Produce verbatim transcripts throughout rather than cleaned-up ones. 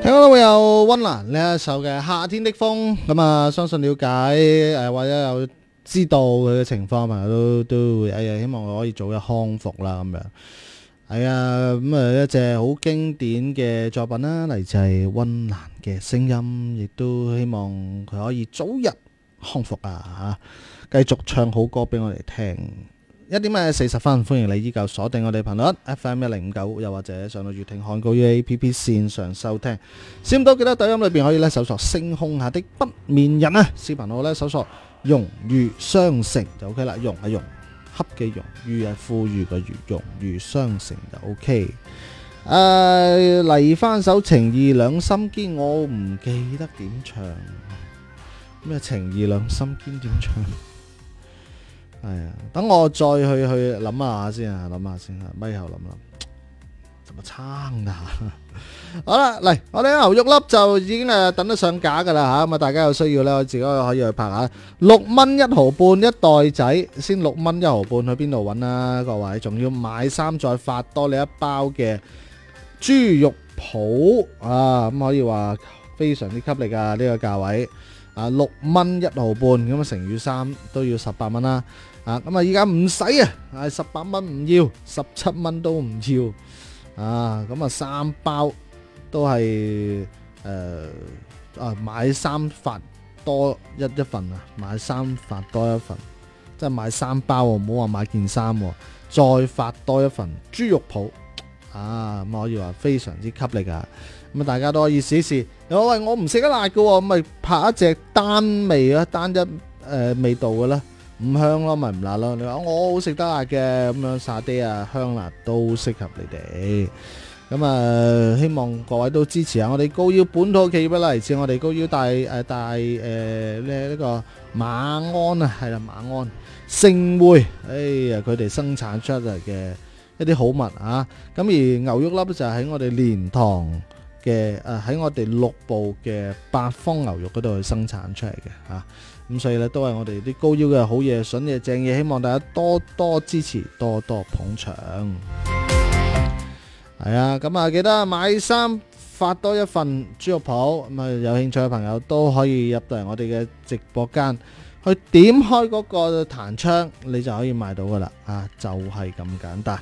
聽到會有溫嵐呢一首嘅夏天的風，咁啊相信了解誒或者有知道佢嘅情況，朋友都都會哎呀，希望佢可以早日康復啦咁樣。係啊，咁啊一隻好經典嘅作品啦，嚟自係溫嵐嘅聲音，亦都希望佢可以早日康復啊嚇，繼續唱好歌俾我哋聽。一點嘅四十分，歡迎你依舊鎖定我哋頻率 F M 一零五九，又或者上到粵聽漢高 U A P P 線上收聽。少唔多記得抖音裏邊可以咧搜索星空下的不眠人啊，視頻號咧搜索融如相成就 OK 啦，融係融洽嘅融，裕係富裕嘅裕，融如相成就 OK。誒嚟翻首情義兩心堅，我唔記得點唱咩情義兩心堅點唱。係啊，等我再去去諗下先啊，諗下先啊，咪後諗諗，怎麼撐噶？好啦，嚟我哋牛肉粒就已經誒等得上架噶啦吓，咁啊大家有需要咧，我自己可以去拍下，六蚊一毫半一袋仔，先六蚊一毫半去邊度揾啊？各位，仲要買衫再發多你一包嘅豬肉脯啊，咁可以話非常之給力啊！呢個價位。啊，六蚊一毫半咁啊，成語三都要十八蚊啦。啊，咁啊，依家唔使啊，係十八蚊唔要，十七蚊都唔要。啊，咁啊，三包都係誒啊，買三發多一一份啊，買三發多一份，即係買三包喎，唔好話買件衫喎，再發多一份豬肉脯。啊，咁可以話非常之給力啊！咁啊，大家都可以試一試。有喂，我唔食得辣嘅喎，咁咪拍一隻單味啊，單一誒、呃、味道嘅啦，唔香咯，咪唔辣咯。你話我好食得辣嘅，咁樣沙爹啊，香辣都適合你哋。咁啊，希望各位都支持下我哋高腰本土企業啦，嚟自我哋高腰大誒大誒呢呢個馬鞍啊，係啦，馬鞍盛匯，哎呀，佢哋生產出嚟嘅一啲好物啊。咁而牛肉粒就喺我哋蓮塘嘅誒喺我哋六部嘅八方牛肉嗰度去生產出嚟嘅嚇，咁所以咧都係我哋啲高腰嘅好嘢、筍嘢、正嘢，希望大家多多支持、多多捧場。係啊，咁啊記得買衫發多一份豬肉脯，咁啊有興趣嘅朋友都可以入到嚟我哋嘅直播間，去點開嗰個彈窗，你就可以買到噶啦，啊就係咁簡單。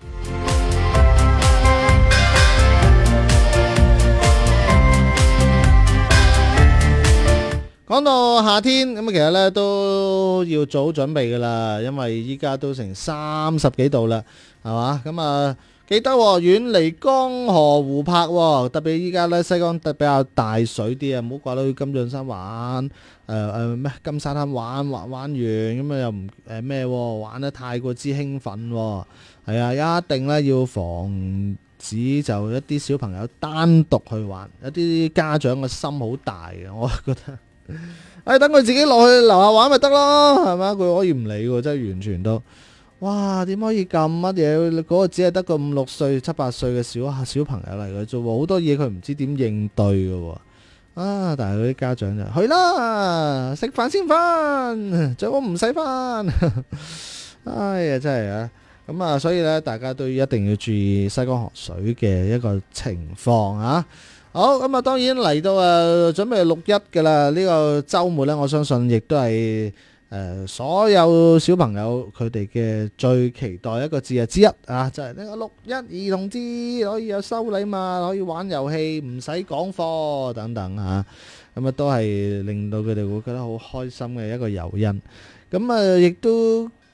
講到夏天咁啊，其實咧都要早準備噶啦，因為依家都成三十幾度啦，係嘛？咁啊，記得遠離江河湖泊，特別依家咧西江特比較大水啲啊，唔好掛到去金樽山玩，誒誒咩金沙灘玩玩玩完咁啊又唔誒咩，玩得太過之興奮，係啊，一定咧要防止就一啲小朋友單獨去玩，一啲家長嘅心好大嘅，我覺得。哎，等佢自己落去樓下玩咪得咯，係嘛？佢可以唔理喎，真係完全都，哇！點可以咁乜嘢？嗰個只係得個五六歲、七八歲嘅小小朋友嚟嘅啫喎，好多嘢佢唔知點應對嘅喎。啊！但係嗰啲家長就去啦，食飯先返，最好唔使返。哎呀，真係啊！咁啊，所以咧，大家都一定要注意西江河水嘅一個情況啊！好咁啊，當然嚟到誒準備六一嘅啦，呢個週末咧，我相信亦都係誒所有小朋友佢哋嘅最期待一個節日之一啊，就係呢個六一兒童節，可以有收禮物，可以玩遊戲，唔使講課等等嚇，咁啊都係令到佢哋會覺得好開心嘅一個誘因。咁啊，亦都